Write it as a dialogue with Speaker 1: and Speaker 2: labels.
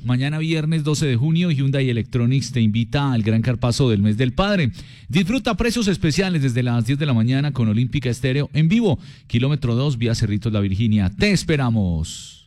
Speaker 1: Mañana viernes 12 de junio, Hyundai Electronics te invita al gran carpazo del mes del padre. Disfruta precios especiales desde las 10 de la mañana con Olímpica Estéreo en vivo. Kilómetro 2, vía Cerritos La Virginia. Te esperamos.